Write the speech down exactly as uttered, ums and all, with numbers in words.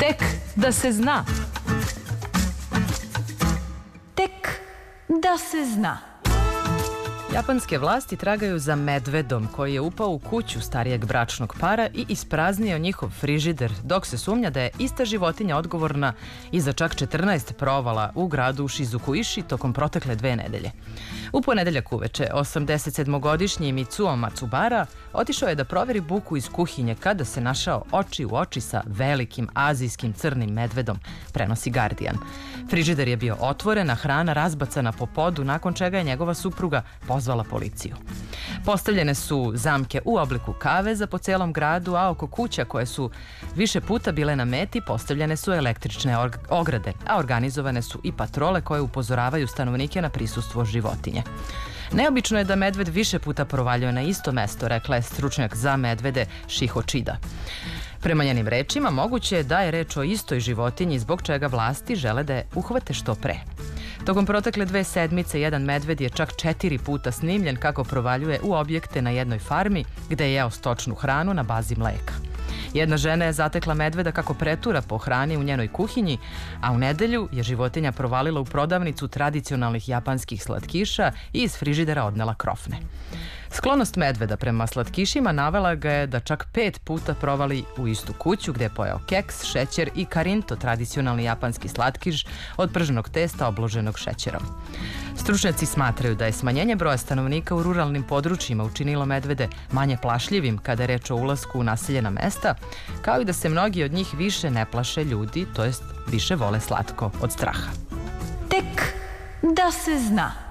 Tek da se zna. Tek da se zna. Japanske vlasti tragaju za medvedom koji je upao u kuću starijeg bračnog para i ispraznio njihov frižider, dok se sumnja da je ista životinja odgovorna i za čak četrnaest provala u gradu Shizukuishi tokom protekle dve nedelje. U ponedeljak uveče, osamdesetsedmogodišnji Mitsuo Matsubara otišao je da proveri buku iz kuhinje kada se našao oči u oči sa velikim azijskim crnim medvedom, prenosi Guardian. Frižider je bio otvoren, a hrana razbacana po podu, nakon čega je njegova supruga pozvala policiju. Postavljene su zamke u obliku kaveza po celom gradu, a oko kuća koje su više puta bile na meti postavljene su električne ograde, a organizovane su i patrole koje upozoravaju stanovnike na prisustvo životinje. Neobično je da medved više puta provaljuje na isto mesto, rekla je stručnjak za medvede Shiho Chida. Prema njenim rečima, moguće je da je reč o istoj životinji, zbog čega vlasti žele da je uhvate što pre. Tokom protekle dve sedmice, jedan medved je čak četiri puta snimljen kako provaljuje u objekte na jednoj farmi gde je jeo stočnu hranu na bazi mleka. Jedna žena je zatekla medveda kako pretura po hrani u njenoj kuhinji, a u nedelju je životinja provalila u prodavnicu tradicionalnih japanskih slatkiša i iz frižidera odnela krofne. Sklonost medveda prema slatkišima navela ga je da čak pet puta provali u istu kuću gde je pojeo keks, šećer i karinto, tradicionalni japanski slatkiš od prženog testa obloženog šećerom. Stručnjaci smatraju da je smanjenje broja stanovnika u ruralnim područjima učinilo medvede manje plašljivim kada je reč o ulasku u naseljena mesta, kao i da se mnogi od njih više ne plaše ljudi, to jest više vole slatko od straha. Tek da se zna.